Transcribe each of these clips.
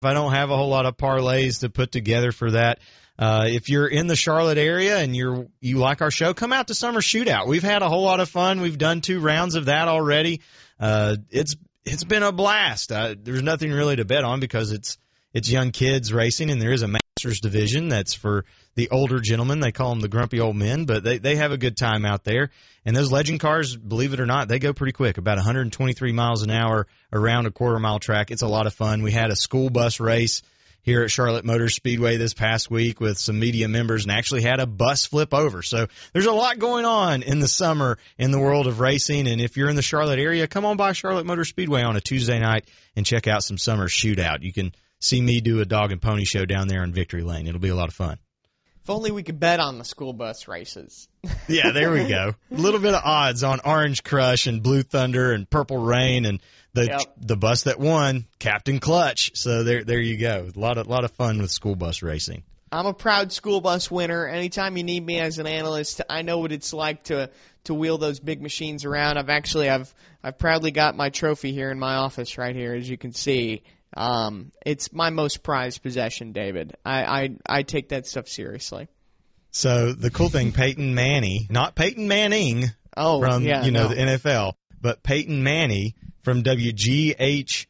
I don't have a whole lot of parlays to put together for that. If you're in the Charlotte area and you like our show, come out to Summer Shootout. We've had a whole lot of fun. We've done 2 rounds of that already. It's been a blast. There's nothing really to bet on because it's young kids racing, and there is a Masters division that's for the older gentlemen. They call them the grumpy old men, but they have a good time out there. And those legend cars, believe it or not, they go pretty quick, about 123 miles an hour around a quarter-mile track. It's a lot of fun. We had a school bus race here at Charlotte Motor Speedway this past week with some media members and actually had a bus flip over. So there's a lot going on in the summer in the world of racing. And if you're in the Charlotte area, come on by Charlotte Motor Speedway on a Tuesday night and check out some Summer Shootout. You can see me do a dog and pony show down there in Victory Lane. It'll be a lot of fun. If only we could bet on the school bus races. Yeah, there we go. A little bit of odds on Orange Crush and Blue Thunder and Purple Rain and the bus that won, Captain Clutch. So there you go. A lot of fun with school bus racing. I'm a proud school bus winner. Anytime you need me as an analyst, I know what it's like to wheel those big machines around. I've proudly got my trophy here in my office right here, as you can see. It's my most prized possession, David. I take that stuff seriously. So the cool thing, Peyton Manning, not Peyton Manning from the NFL, but Peyton Manning from WGHP,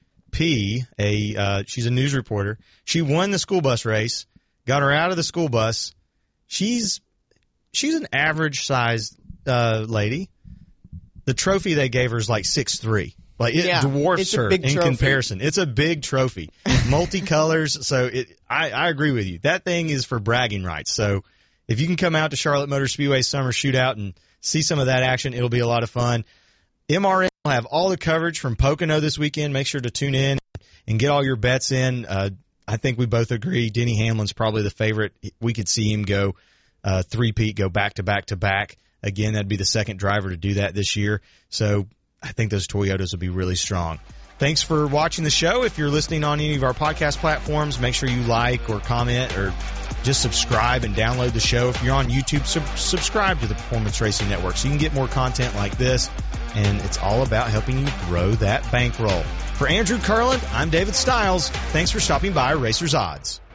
she's a news reporter. She won the school bus race, got her out of the school bus. She's an average sized lady. The trophy they gave her is like 6'3". Like it dwarfs her in comparison. It's a big trophy, multicolors. So I agree with you. That thing is for bragging rights. So if you can come out to Charlotte Motor Speedway Summer Shootout and see some of that action, it'll be a lot of fun. MRN will have all the coverage from Pocono this weekend. Make sure to tune in and get all your bets in. I think we both agree Denny Hamlin's probably the favorite. We could see him go three-peat, go back-to-back-to-back. Again, that'd be the second driver to do that this year. So I think those Toyotas will be really strong. Thanks for watching the show. If you're listening on any of our podcast platforms, make sure you like or comment or just subscribe and download the show. If you're on YouTube, subscribe to the Performance Racing Network so you can get more content like this. And it's all about helping you grow that bankroll. For Andrew Curland, I'm David Stiles. Thanks for stopping by Racer's Odds.